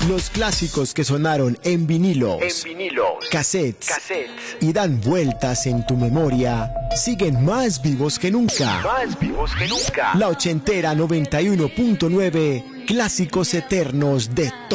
Los clásicos que sonaron en vinilos, cassettes y dan vueltas en tu memoria siguen más vivos que nunca. La ochentera 91.9, clásicos eternos de